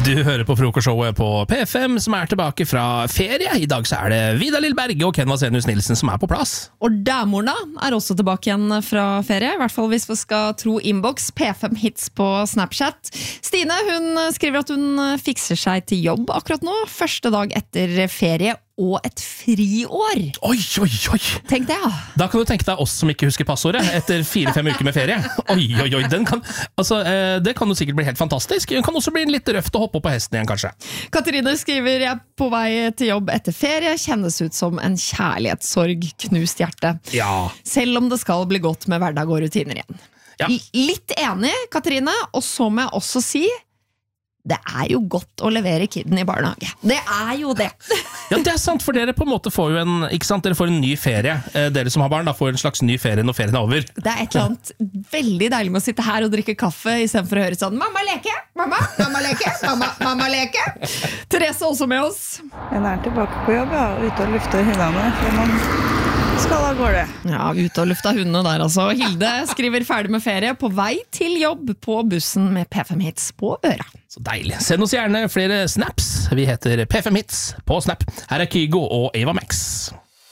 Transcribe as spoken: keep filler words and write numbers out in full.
Du hører på frokostshowet på P fem, som er tilbake fra ferie. I dag så er det Vidar Lillberg og Ken Vasenius Nilsen som er på plass. Og Dæmorna er også tilbake igjen fra ferie, i hvert fall hvis vi skal tro inbox P fem hits på Snapchat. Stine, hun skriver at hun fikser seg til jobb akkurat nå, første dag etter ferie og et friår. Oi, oi, oi. Tenk det, ja. Da kan du tenke deg oss som ikke husker passordet etter fire-fem uker med ferie. Oi, oi, oi. Den kan, altså, eh, det kan jo sikkert bli helt fantastisk. Det kan også bli litt røft å hoppe på hesten igjen, kanskje. Katrine skriver, jeg er på vei til jobb etter ferie, kjennes ut som en kjærlighetssorg, knust hjerte. Ja. Selv om det skal bli godt med hverdag og rutiner igjen. Ja. Litt enig, Katrine, og så må jeg også si, det er jo godt å levere kidden i barnehage. Det er jo det. Ja, det er sant, for dere på en måte får jo en, ikke sant, dere får en ny ferie. Dere som har barn da får en slags ny ferie når ferien er over. Det er et eller annet veldig deilig med å sitte her og drikke kaffe i stedet for å høre sånn, mamma leke, mamma, mamma leke, mamma, mamma leke. Therese også med oss. Jeg er tilbake på jobb, ja, ute og lufter hundene, for man skal av gårde. Ja, ute og lufta hundene der altså. Hilde skriver ferdig med ferie på vei til jobb på bussen med P fem hits på øra. Så deilig. Send oss gjerne flere snaps. Vi heter P fem hits på Snap. Her er Kygo og Ava Max.